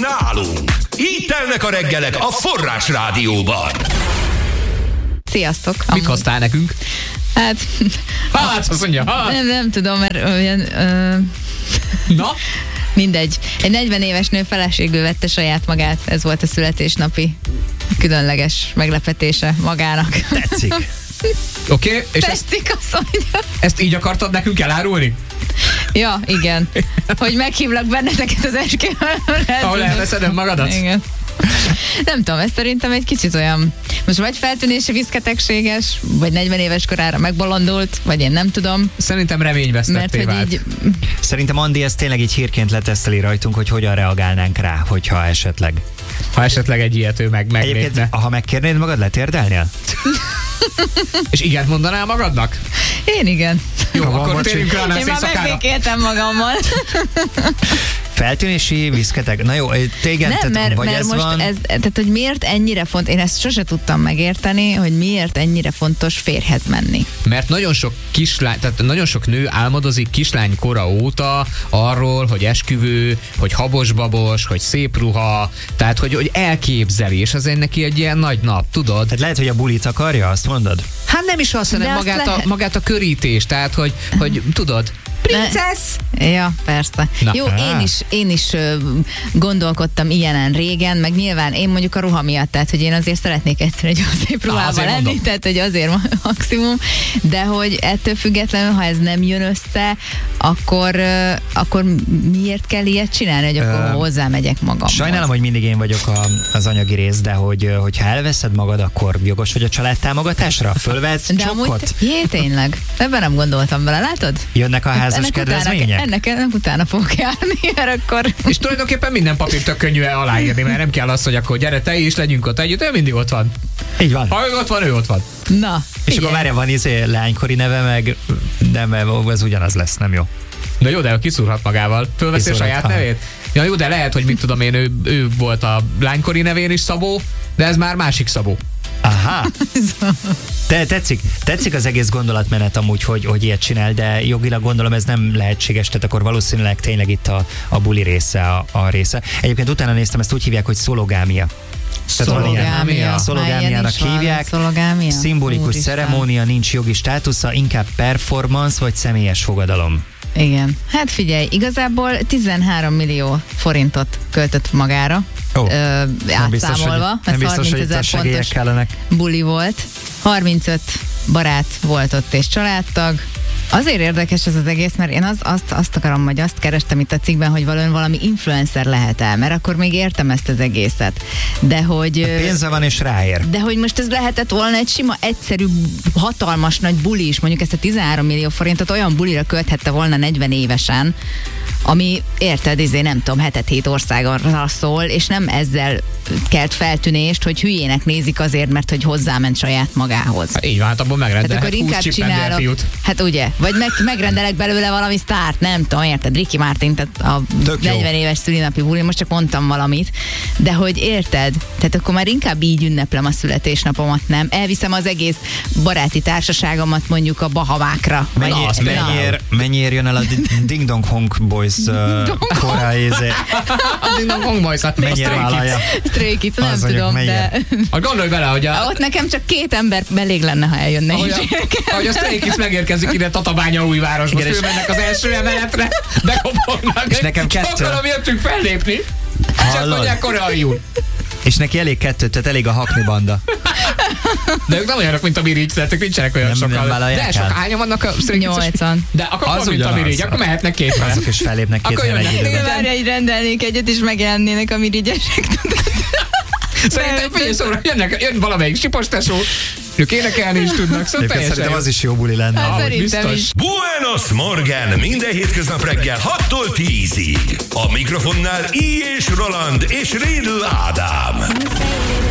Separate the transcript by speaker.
Speaker 1: nálunk. Így telnek a reggelek a Forrás Rádióban.
Speaker 2: Sziasztok!
Speaker 3: Mit hoztál nekünk?
Speaker 2: Hát
Speaker 3: azt mondja,
Speaker 2: nem tudom, mert olyan...
Speaker 3: Na?
Speaker 2: Mindegy. Egy 40 éves nő feleségül vette saját magát. Ez volt a születésnapi különleges meglepetése magának.
Speaker 4: Tetszik.
Speaker 3: Oké, és
Speaker 2: Tetszik, azt mondja.
Speaker 3: ezt így akartad nekünk elárulni?
Speaker 2: Ja, igen. Hogy meghívlak benneteket az esküvőre.
Speaker 3: Ahol elveszed önmagadat?
Speaker 2: Igen. Nem tudom, ez szerintem egy kicsit olyan, most vagy feltűnési viszketegséges, vagy 40 éves korára megbolondult, vagy én nem tudom.
Speaker 3: Szerintem
Speaker 2: Mert
Speaker 3: reményvesztetté
Speaker 2: hogy
Speaker 3: vált.
Speaker 2: így,
Speaker 4: Szerintem Andi ezt tényleg így hírként leteszteli rajtunk, hogy hogyan reagálnánk rá, hogyha esetleg.
Speaker 3: Ha esetleg egy ilyet ő megnézne.
Speaker 4: Egyébként, ha megkérnéd magad, letérdelnél?
Speaker 3: És igent mondanál magadnak?
Speaker 2: én igen.
Speaker 3: Jó,
Speaker 4: Ha van
Speaker 3: akkor
Speaker 4: mocsi.
Speaker 3: térjünk rá a
Speaker 2: Én már
Speaker 3: szakára.
Speaker 2: megbékéltem magammal.
Speaker 4: Feltűnési viszketeg? Na jó, téged,
Speaker 2: Nem,
Speaker 4: tehát, vagy
Speaker 2: mert
Speaker 4: ez
Speaker 2: most
Speaker 4: van...
Speaker 2: tehát hogy miért ennyire fontos, én ezt sose tudtam megérteni, hogy miért ennyire fontos férjhez menni.
Speaker 3: Mert nagyon sok kislány, tehát nagyon sok nő álmodozik kislány kora óta arról, hogy esküvő, hogy habos-babos, hogy szép ruha, tehát hogy elképzeli, és azért neki egy ilyen nagy nap, tudod?
Speaker 4: Tehát lehet, hogy a bulit akarja, azt mondod?
Speaker 3: Hát nem is azt, hanem
Speaker 2: De azt
Speaker 3: magát a körítést, tehát hogy tudod, princesz!
Speaker 2: Ja, persze.
Speaker 3: Na.
Speaker 2: Jó, én is gondolkodtam ilyenen régen, meg nyilván én mondjuk a ruha miatt, tehát hogy én azért szeretnék egyszer egy szép ruhában
Speaker 3: azért
Speaker 2: lenni,
Speaker 3: mondom.
Speaker 2: tehát hogy azért maximum, de hogy ettől függetlenül, ha ez nem jön össze, akkor miért kell ilyet csinálni, hogy akkor hozzámegyek magamhoz?
Speaker 4: Sajnálom, hogy mindig én vagyok az anyagi rész, de hogyha elveszed magad, akkor jogos vagy a családtámogatásra? Fölvetsz
Speaker 2: De amúgy,
Speaker 4: csokkot?
Speaker 2: tényleg, ebben nem gondoltam bele, látod?
Speaker 4: Jönnek a házas kedvezmények?
Speaker 2: Ennek utána fogok járni, mert akkor...
Speaker 3: És tulajdonképpen minden papírt tök könnyű aláírni, mert nem kell az, hogy akkor gyere te is, legyünk ott együtt, ő mindig ott van.
Speaker 4: Így van.
Speaker 3: Ha ő ott van, ő ott van.
Speaker 2: Na,
Speaker 4: És akkor várja, van lánykori neve, meg nem, az ugyanaz lesz, nem jó.
Speaker 3: Na jó, de kiszúrhat magával. Fölveszi a saját
Speaker 4: Kiszúrhat.
Speaker 3: nevét? Ja jó, de lehet, hogy mit tudom én, ő volt a lánykori nevén is Szabó, de ez már másik Szabó.
Speaker 4: Aha. Tetszik az egész gondolatmenet amúgy, hogy ilyet csinál, de jogilag gondolom ez nem lehetséges, tehát akkor valószínűleg tényleg itt a buli része a része. Egyébként utána néztem, ezt úgy hívják, hogy szologámia. Szologámiának hívják. Szimbolikus
Speaker 2: Úristen.
Speaker 4: ceremónia, nincs jogi státusza, inkább performance vagy személyes fogadalom.
Speaker 2: Igen. Hát figyelj, igazából 13 millió forintot költött magára, átszámolva.
Speaker 4: Nem biztos, hogy
Speaker 2: 30
Speaker 4: itt a
Speaker 2: 000
Speaker 4: segélyek
Speaker 2: fontos
Speaker 4: kellenek.
Speaker 2: buli volt. 35 barát volt ott és családtag. Azért érdekes ez az egész, mert én azt akarom, hogy azt kerestem itt a cikkben, hogy valami influencer lehet el, mert akkor még értem ezt az egészet. De hogy...
Speaker 4: Pénze van és ráér.
Speaker 2: De hogy most ez lehetett volna egy sima, egyszerű, hatalmas nagy buli is, mondjuk ezt a 13 millió forintot olyan bulira költhette volna 40 évesen, ami, érted, nem tudom, 7 országonra szól, és nem ezzel kelt feltűnést, hogy hülyének nézik azért, mert hogy hozzáment saját magához.
Speaker 3: Hát így van, hát abból
Speaker 2: Hát
Speaker 3: megrendelhet
Speaker 2: akkor
Speaker 3: 20
Speaker 2: inkább
Speaker 3: csipendel fiút.
Speaker 2: hát ugye, vagy megrendelek belőle valami sztárt, nem tudom, érted, Ricky Martin, tehát a
Speaker 4: Tök jó.
Speaker 2: 40 éves szülinapi buli, most csak mondtam valamit, de hogy érted, tehát akkor már inkább így ünneplem a születésnapomat, nem? Elviszem az egész baráti társaságomat mondjuk a Bahamákra.
Speaker 4: Mennyire jön el a Ding Dong Hong Boys korai izé?
Speaker 3: A Ding Dong Hong Boys, hát
Speaker 4: Mennyire vállalja?
Speaker 2: Stray Kids, nem
Speaker 4: Az vagyok,
Speaker 2: tudom,
Speaker 4: mennyire.
Speaker 3: Hát gondolj bele, hogy
Speaker 2: ott nekem csak 2 ember elég lenne, ha eljönne is.
Speaker 3: ahogy a Stray Kids megérkezik ide Tatabánya újvárosba,
Speaker 4: Igen, és-
Speaker 3: fölmennek az első emeletre, bekopognak,
Speaker 4: És nekem
Speaker 3: csak
Speaker 4: 2.
Speaker 3: akarom jöttünk fellépni, és azt
Speaker 4: Hallod?
Speaker 3: mondják koreaiul.
Speaker 4: És neki elég 2, tehát elég a hakni banda.
Speaker 3: De ők nem olyanok, mint a Mirigy, tehát ők nincsenek olyan
Speaker 4: Nem
Speaker 3: sokan.
Speaker 4: vállalják
Speaker 3: De sok
Speaker 4: el.
Speaker 3: hányan vannak a Stray Kids-es?
Speaker 2: 80.
Speaker 3: De akkor
Speaker 4: Az
Speaker 3: pont, mint a
Speaker 4: ugyanaz.
Speaker 3: Mirigy, akkor mehetnek 2 fele.
Speaker 4: Azok is fellépnek 2
Speaker 3: Akkor
Speaker 4: helyen egy
Speaker 3: jönnek.
Speaker 4: időben.
Speaker 2: Várja, így rendelnék egyet, és megjelennének a mirigyesek.
Speaker 3: Szerintem figyelj szóra, jön valamelyik sipos tesó, ők énekelni is tudnak, szóval
Speaker 4: Egyébként
Speaker 3: teljesen
Speaker 4: szerintem
Speaker 3: jó.
Speaker 4: az is jó buli lenne.
Speaker 2: Hát
Speaker 3: Ahogy
Speaker 2: szerintem
Speaker 3: biztos.
Speaker 2: is.
Speaker 1: Buenos Morgen minden hétköznap reggel 6-tól 10-ig. A mikrofonnál I. és Roland és Rédl Ádám.